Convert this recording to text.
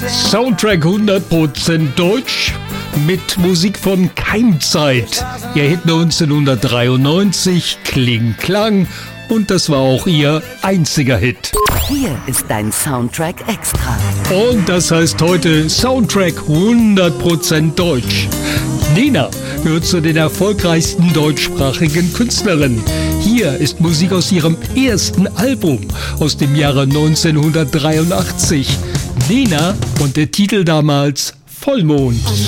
Soundtrack 100% Deutsch mit Musik von Keimzeit. Ihr Hit 1993, Kling Klang, und das war auch ihr einziger Hit. Hier ist dein Soundtrack Extra. Und das heißt heute Soundtrack 100% Deutsch. Nena gehört zu den erfolgreichsten deutschsprachigen Künstlerinnen. Hier ist Musik aus ihrem ersten Album aus dem Jahre 1983. Nena und der Titel damals Vollmond.